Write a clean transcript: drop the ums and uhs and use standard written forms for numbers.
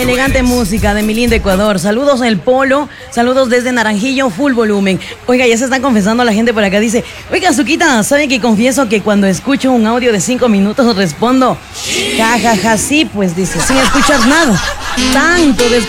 Elegante música de mi lindo Ecuador. Saludos El Polo, saludos desde Naranjillo, full volumen. Oiga, ya se están confesando la gente por acá. Dice, oiga, Zuquita, ¿sabe que confieso que cuando escucho un audio de 5 minutos respondo? Ja, ja, ja, sí, pues dice, sin escuchar nada. Tanto